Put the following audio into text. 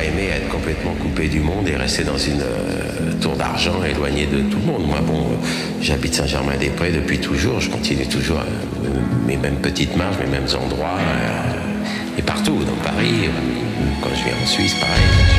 pas aimé être complètement coupé du monde et rester dans une tour d'argent éloigné de tout le monde. Moi, bon, j'habite Saint-Germain-des-Prés depuis toujours. Je continue toujours mes mêmes petites marches, mes mêmes endroits. Et partout, dans Paris, quand je viens en Suisse, pareil.